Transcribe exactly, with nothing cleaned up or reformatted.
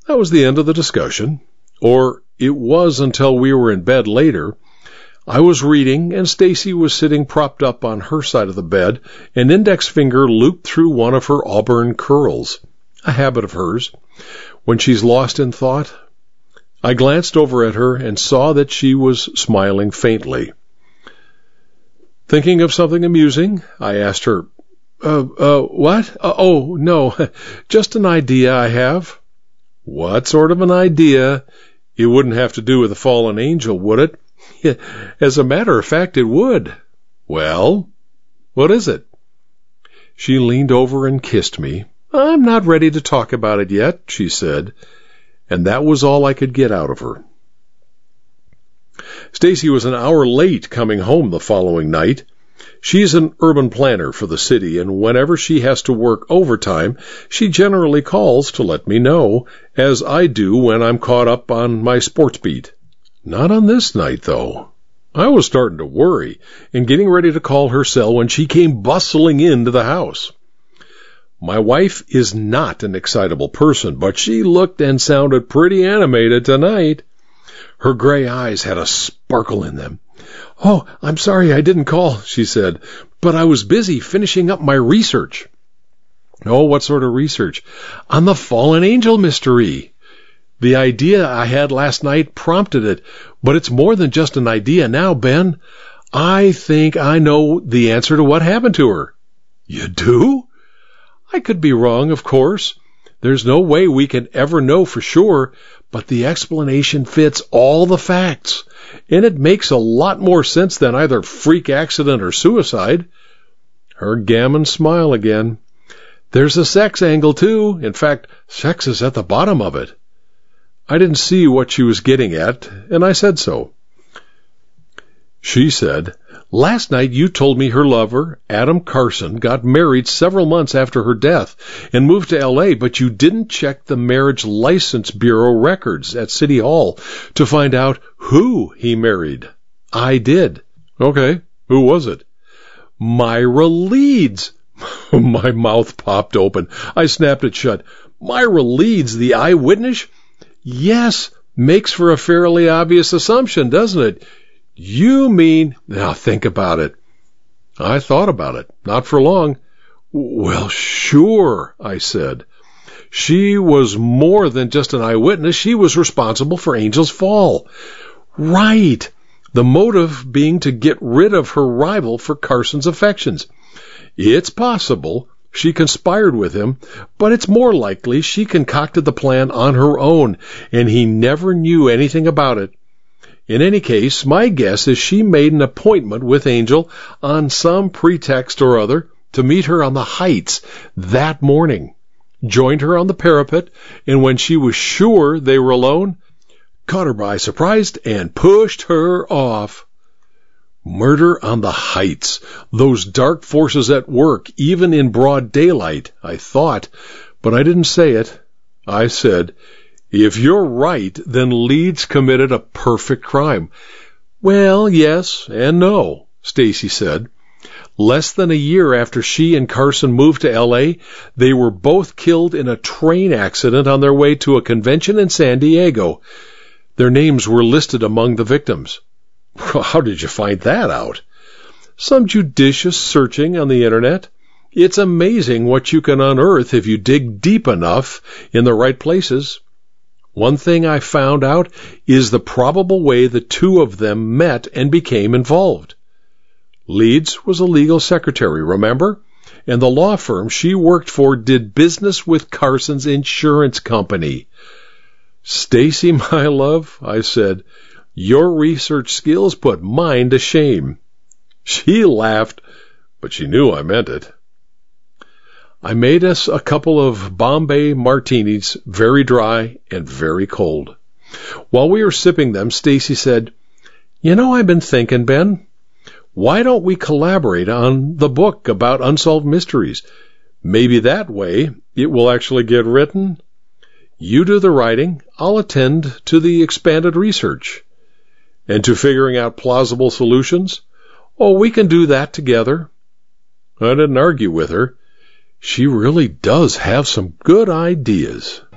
That was the end of the discussion, or it was until we were in bed later. I was reading, and Stacy was sitting propped up on her side of the bed, an index finger looped through one of her auburn curls, a habit of hers, when she's lost in thought. I glanced over at her and saw that she was smiling faintly. Thinking of something amusing, I asked her, uh, uh, what? Uh, oh, no, just an idea I have. What sort of an idea? It wouldn't have to do with a fallen angel, would it? As a matter of fact, it would. Well, what is it? She leaned over and kissed me. I'm not ready to talk about it yet, she said, and that was all I could get out of her. Stacy was an hour late coming home the following night. She's an urban planner for the city, and whenever she has to work overtime, she generally calls to let me know, as I do when I'm caught up on my sports beat. Not on this night, though. I was starting to worry and getting ready to call her cell when she came bustling into the house. My wife is not an excitable person, but she looked and sounded pretty animated tonight. Her gray eyes had a sparkle in them. Oh, I'm sorry I didn't call, she said, but I was busy finishing up my research. Oh, what sort of research? On the fallen angel mystery. The idea I had last night prompted it, but it's more than just an idea now, Ben. I think I know the answer to what happened to her. You do? I could be wrong, of course. There's no way we can ever know for sure, but the explanation fits all the facts, and it makes a lot more sense than either freak accident or suicide. Her gammon smile again. There's a sex angle, too. In fact, sex is at the bottom of it. I didn't see what she was getting at, and I said so. She said, last night you told me her lover, Adam Carson, got married several months after her death and moved to L A, but you didn't check the Marriage License Bureau records at City Hall to find out who he married. I did. Okay, who was it? Myra Leeds. My mouth popped open. I snapped it shut. Myra Leeds, the eyewitness? Yes, makes for a fairly obvious assumption, doesn't it? You mean... Now think about it. I thought about it. Not for long. Well, sure, I said. She was more than just an eyewitness. She was responsible for Angel's fall. Right. The motive being to get rid of her rival for Carson's affections. It's possible she conspired with him, but it's more likely she concocted the plan on her own, and he never knew anything about it. In any case, my guess is she made an appointment with Angel on some pretext or other to meet her on the heights that morning, joined her on the parapet, and when she was sure they were alone, caught her by surprise and pushed her off. Murder on the heights, those dark forces at work, even in broad daylight, I thought, but I didn't say it. I said, if you're right, then Leeds committed a perfect crime. Well, yes and no, Stacy said. Less than a year after she and Carson moved to L A, they were both killed in a train accident on their way to a convention in San Diego. Their names were listed among the victims. How did you find that out? Some judicious searching on the internet. It's amazing what you can unearth if you dig deep enough in the right places. One thing I found out is the probable way the two of them met and became involved. Leeds was a legal secretary, remember? And the law firm she worked for did business with Carson's insurance company. Stacy, my love, I said, your research skills put mine to shame. She laughed, but she knew I meant it. I made us a couple of Bombay martinis, very dry and very cold. While we were sipping them, Stacy said, you know, I've been thinking, Ben, why don't we collaborate on the book about unsolved mysteries? Maybe that way it will actually get written. You do the writing, I'll attend to the expanded research. And to figuring out plausible solutions? Oh, we can do that together. I didn't argue with her. She really does have some good ideas.